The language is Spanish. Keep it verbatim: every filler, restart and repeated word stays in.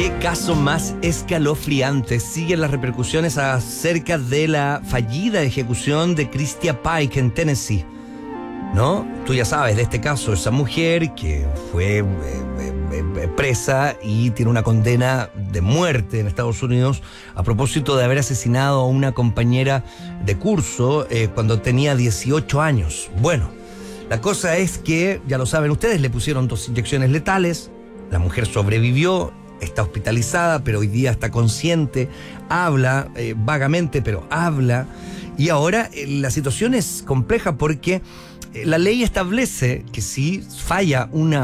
Qué caso más escalofriante. Siguen las repercusiones acerca de la fallida ejecución de Christia Pike en Tennessee, ¿no? Tú ya sabes de este caso, esa mujer que fue eh, eh, presa y tiene una condena de muerte en Estados Unidos a propósito de haber asesinado a una compañera de curso eh, cuando tenía dieciocho años. Bueno, la cosa es que, ya lo saben ustedes, le pusieron dos inyecciones letales, la mujer sobrevivió, está hospitalizada, pero hoy día está consciente, habla eh, vagamente, pero habla. Y ahora eh, la situación es compleja porque eh, la ley establece que si falla una